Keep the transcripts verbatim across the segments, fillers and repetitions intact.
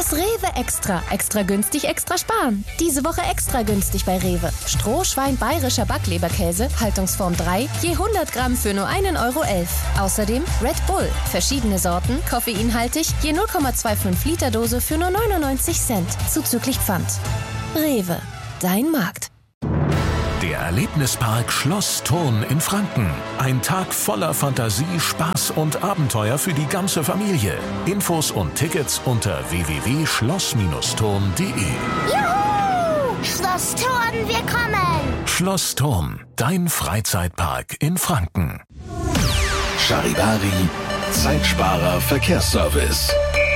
Das Rewe Extra. Extra günstig, extra sparen. Diese Woche extra günstig bei Rewe. Strohschwein bayerischer Backleberkäse, Haltungsform drei, je hundert Gramm für nur einen Euro elf. Außerdem Red Bull. Verschiedene Sorten, koffeinhaltig, je null Komma fünfundzwanzig Liter Dose für nur neunundneunzig Cent. Zuzüglich Pfand. Rewe. Dein Markt. Der Erlebnispark Schloss Thurn in Franken. Ein Tag voller Fantasie, Spaß und Abenteuer für die ganze Familie. Infos und Tickets unter w w w punkt schloss thurn punkt d e. Juhu! Schloss Thurn, wir kommen! Schloss Thurn, dein Freizeitpark in Franken. Charivari, Zeitsparer Verkehrsservice.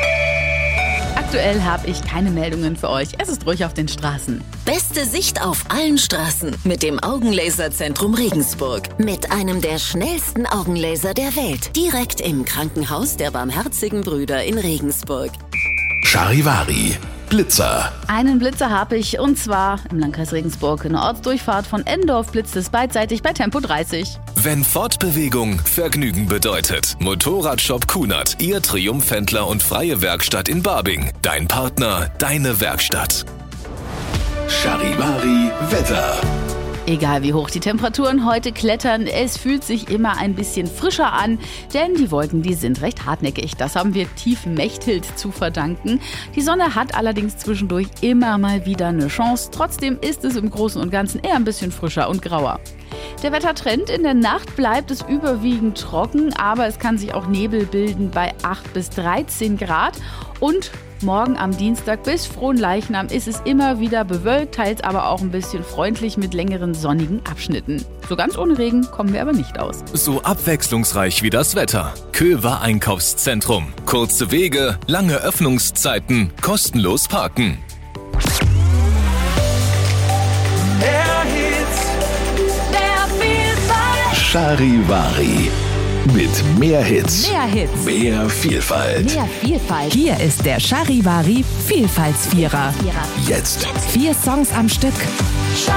Aktuell habe ich keine Meldungen für euch. Es ist ruhig auf den Straßen. Beste Sicht auf allen Straßen mit dem Augenlaserzentrum Regensburg. Mit einem der schnellsten Augenlaser der Welt. Direkt im Krankenhaus der Barmherzigen Brüder in Regensburg. Charivari, Blitzer. Einen Blitzer habe ich, und zwar im Landkreis Regensburg. Eine Ortsdurchfahrt von Endorf blitzt es beidseitig bei Tempo dreißig. Wenn Fortbewegung Vergnügen bedeutet. Motorradshop Kunert, Ihr Triumphhändler und freie Werkstatt in Barbing. Dein Partner, deine Werkstatt. Charivari, Wetter. Egal wie hoch die Temperaturen heute klettern, es fühlt sich immer ein bisschen frischer an, denn die Wolken, die sind recht hartnäckig. Das haben wir tiefem Mechthild zu verdanken. Die Sonne hat allerdings zwischendurch immer mal wieder eine Chance. Trotzdem ist es im Großen und Ganzen eher ein bisschen frischer und grauer. Der Wettertrend: in der Nacht bleibt es überwiegend trocken, aber es kann sich auch Nebel bilden bei acht bis dreizehn Grad. Und morgen am Dienstag bis Fronleichnam ist es immer wieder bewölkt, teils aber auch ein bisschen freundlich mit längeren sonnigen Abschnitten. So ganz ohne Regen kommen wir aber nicht aus. So abwechslungsreich wie das Wetter. Köver Einkaufszentrum. Kurze Wege, lange Öffnungszeiten, kostenlos parken. Mehr Hits, mehr Vielfalt. Charivari. Mit mehr Hits. Mehr Hits. Mehr Vielfalt. Mehr Vielfalt. Hier ist der Charivari Vielfaltsvierer. Jetzt. Vier Songs am Stück.